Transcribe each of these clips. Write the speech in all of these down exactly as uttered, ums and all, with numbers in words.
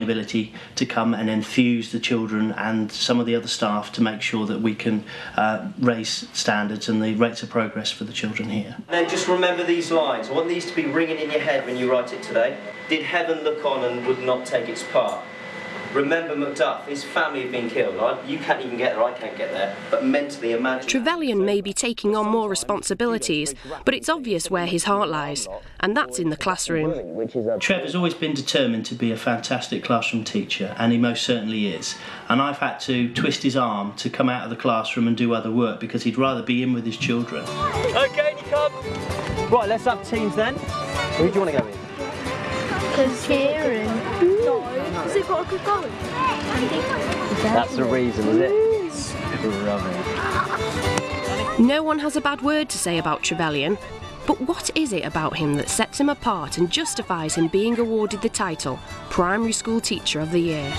ability to come and enthuse the children and some of the other staff to make sure that we can uh, raise standards and the rates of progress for the children here. And then just remember these lines. I want these to be ringing in your head when you write it today. Did heaven look on and would not take its part? Remember Macduff, his family have been killed. I, you can't even get there, I can't get there, but mentally imagine... Trevelyan may be taking on more responsibilities, but it's obvious where his heart lies, and that's in the classroom. Trev has always been determined to be a fantastic classroom teacher, and he most certainly is. And I've had to twist his arm to come out of the classroom and do other work because he'd rather be in with his children. OK, you come. Right, let's have teams then. Who do you want to go with? Because Kieran. No, because they've got a good goal. That's the reason, is it? Rubbish. No one has a bad word to say about Trevelyan, but what is it about him that sets him apart and justifies him being awarded the title Primary School Teacher of the Year?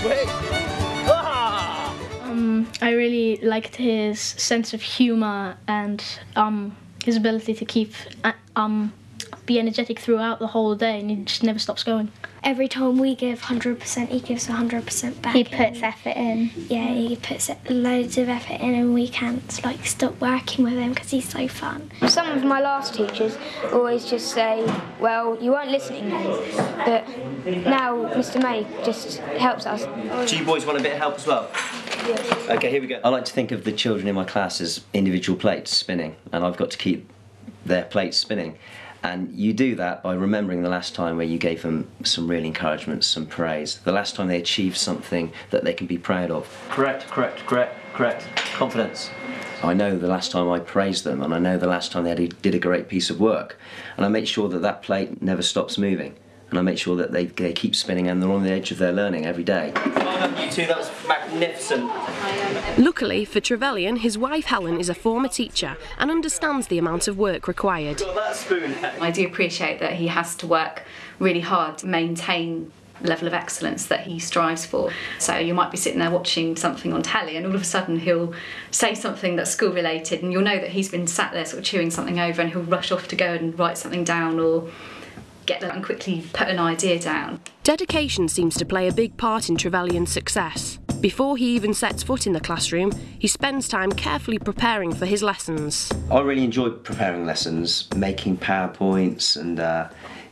Um, I really liked his sense of humour and um, his ability to keep uh, um, be energetic throughout the whole day, and he just never stops going. Every time we give one hundred percent, he gives one hundred percent back. He puts effort in. Yeah, he puts loads of effort in, and we can't like stop working with him because he's so fun. Some of my last teachers always just say, well, you weren't listening then, but now Mister May just helps us. Do you boys want a bit of help as well? Yeah. OK, here we go. I like to think of the children in my class as individual plates spinning, and I've got to keep their plates spinning. And you do that by remembering the last time where you gave them some real encouragement, some praise. The last time they achieved something that they can be proud of. Correct, correct, correct, correct. Confidence. I know the last time I praised them, and I know the last time they did a great piece of work. And I make sure that that plate never stops moving. And I make sure that they, they keep spinning and they're on the edge of their learning every day. Well done, you two, that was magnificent. Luckily for Trevelyan, his wife Helen is a former teacher and understands the amount of work required. Got that spoon. I do appreciate that he has to work really hard to maintain the level of excellence that he strives for. So you might be sitting there watching something on telly and all of a sudden he'll say something that's school related and you'll know that he's been sat there sort of chewing something over and he'll rush off to go and write something down or get there and quickly put an idea down. Dedication seems to play a big part in Trevelyan's success. Before he even sets foot in the classroom, he spends time carefully preparing for his lessons. I really enjoy preparing lessons, making PowerPoints and uh,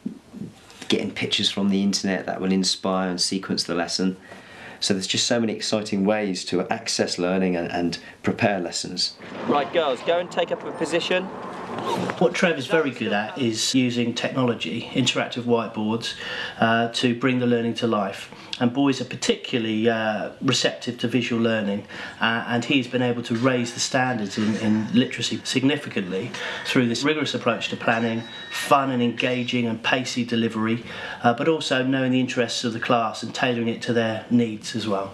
getting pictures from the internet that will inspire and sequence the lesson. So there's just so many exciting ways to access learning and, and prepare lessons. Right, girls, go and take up a position. What Trev is very good at is using technology, interactive whiteboards, uh, to bring the learning to life. And boys are particularly uh, receptive to visual learning, uh, and he's been able to raise the standards in, in literacy significantly through this rigorous approach to planning, fun and engaging and pacey delivery, uh, but also knowing the interests of the class and tailoring it to their needs as well.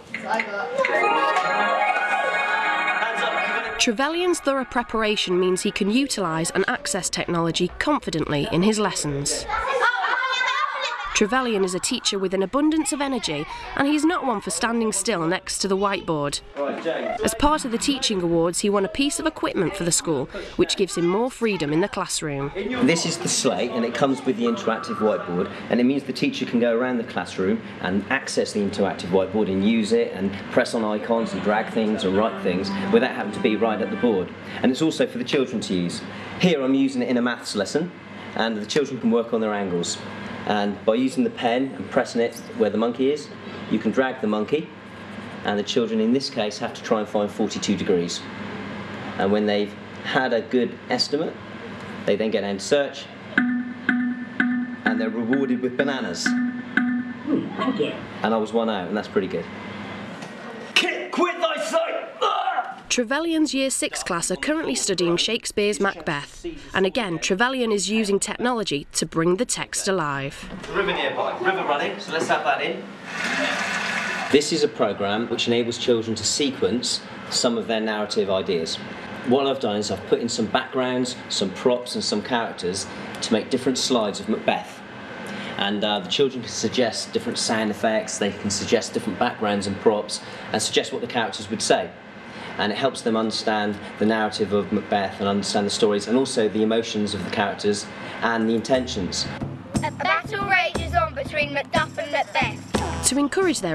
Trevelyan's thorough preparation means he can utilise and access technology confidently in his lessons. Trevelyan is a teacher with an abundance of energy, and he's not one for standing still next to the whiteboard. As part of the Teaching Awards, he won a piece of equipment for the school, which gives him more freedom in the classroom. This is the slate, and it comes with the interactive whiteboard, and it means the teacher can go around the classroom and access the interactive whiteboard and use it and press on icons and drag things and write things without having to be right at the board. And it's also for the children to use. Here I'm using it in a maths lesson, and the children can work on their angles. And by using the pen and pressing it where the monkey is, you can drag the monkey, and the children in this case have to try and find forty-two degrees. And when they've had a good estimate, they then get down to search, and they're rewarded with bananas. Ooh, thank you. And I was one out, and that's pretty good. Quit thy sight! Trevelyan's Year six class are currently studying Shakespeare's Macbeth, and again Trevelyan is using technology to bring the text alive. River nearby, river running, so let's have that in. This is a programme which enables children to sequence some of their narrative ideas. What I've done is I've put in some backgrounds, some props and some characters to make different slides of Macbeth. And uh, the children can suggest different sound effects, they can suggest different backgrounds and props, and suggest what the characters would say. And it helps them understand the narrative of Macbeth and understand the stories and also the emotions of the characters and the intentions. A battle rages on between Macduff and Macbeth. To encourage their